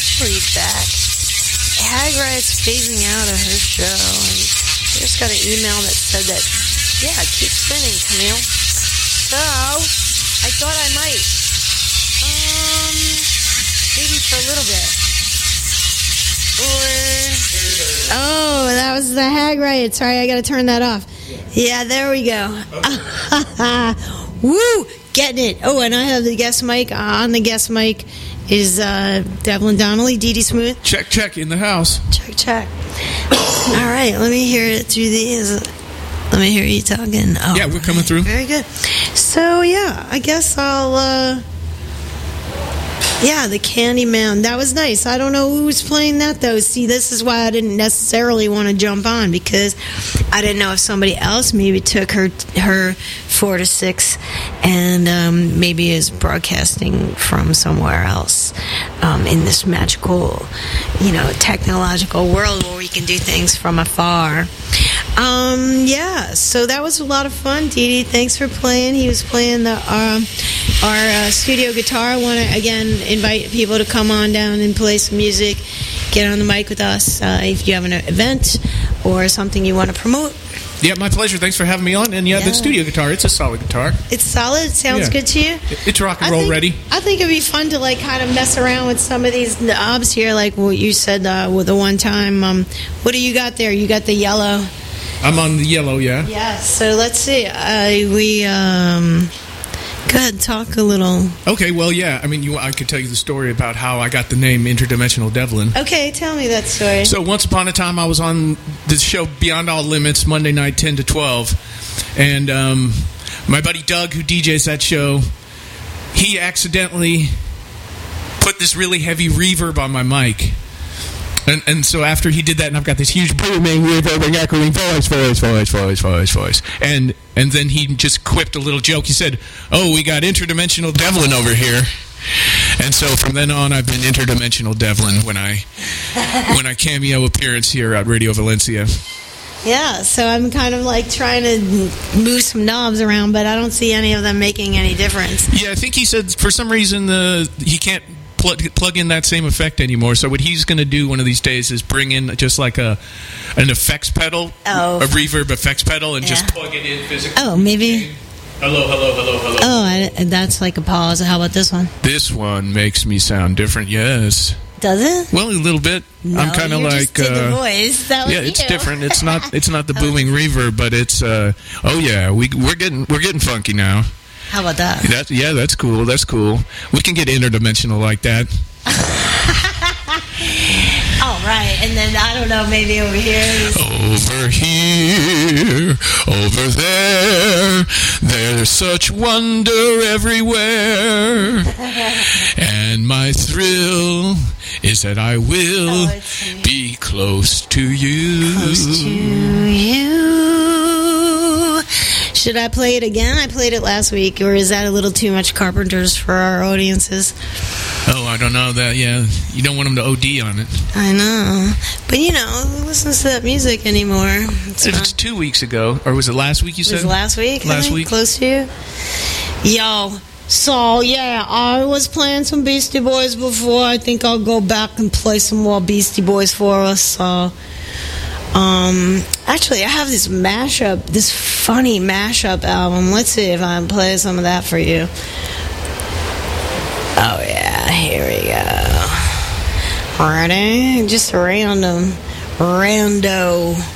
officially back. Hag Riot's phasing out of her show, and I just got an email that said that, yeah, keep spinning, Camille. So, I thought I might. Maybe for a little bit. Oh, that was the Hag Riot. Sorry, I gotta turn that off. Yeah, there we go. Woo! Getting it. Oh, and I have the guest mic. On the guest mic is Devlin Donnelly, Dee Dee Smooth. Check, in the house. Check. All right, let me hear it through these. Let me hear you talking. Oh, yeah, we're coming through. Very good. So, yeah, I guess I'll... Yeah, the Candyman. That was nice. I don't know who was playing that, though. See, this is why I didn't necessarily want to jump on, because I didn't know if somebody else maybe took her 4 to 6 and maybe is broadcasting from somewhere else in this magical, technological world where we can do things from afar. Yeah, so that was a lot of fun. Dee Dee, thanks for playing. He was playing our studio guitar. I want to, again, invite people to come on down and play some music. Get on the mic with us if you have an event or something you want to promote. Yeah, my pleasure. Thanks for having me on. And the studio guitar, it's a solid guitar. It's solid? It sounds good to you? It's rock and roll ready. I think it'd be fun to kind of mess around with some of these knobs here, like what you said with the one time. What do you got there? You got the yellow. I'm on the yellow, yeah. Yeah, so let's see. Go ahead, talk a little. Okay, well, yeah. I mean, I could tell you the story about how I got the name Interdimensional Devlin. Okay, tell me that story. So once upon a time, I was on the show Beyond All Limits, Monday night, 10 to 12. And my buddy Doug, who DJs that show, he accidentally put this really heavy reverb on my mic. And so after he did that, and I've got this huge booming, reverbing, echoing voice. And then he just quipped a little joke. He said, "Oh, we got Interdimensional Devlin over here." And so from then on, I've been Interdimensional Devlin when I cameo appearance here at Radio Valencia. Yeah, so I'm kind of trying to move some knobs around, but I don't see any of them making any difference. Yeah, I think he said for some reason he can't plug in that same effect anymore. So what he's going to do one of these days is bring in just like an effects pedal, a reverb effects pedal, and just plug it in physically. Oh, maybe. Hello. Oh, that's like a pause. How about this one? This one makes me sound different, yes. Does it? Well, a little bit. No, I'm kind of like just did the voice. That was it's different. It's not the booming reverb, but it's we're getting funky now. How about that? That's cool. That's cool. We can get interdimensional like that. All right, and then I don't know, maybe over here. Over here, over there, there's such wonder everywhere. And my thrill is that I will be close to you. Close to you. Should I play it again? I played it last week, or is that a little too much Carpenters for our audiences? Oh, I don't know that. Yeah, you don't want them to OD on it. I know, but who listens to that music anymore? It's 2 weeks ago, or was it last week? You said it was last week. Last week, close to you. Yo, so yeah, I was playing some Beastie Boys before. I think I'll go back and play some more Beastie Boys for us. So, actually, I have this funny mashup album. Let's see if I can play some of that for you. Oh yeah, here we go. Ready? Just a rando